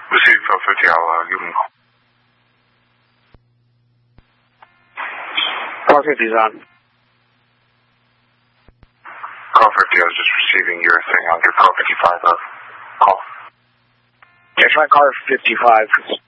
Receive 50, I'll give him a call. Car 50's on. Call 50, I was just receiving your thing on your call 55 call. Yeah, try car 55.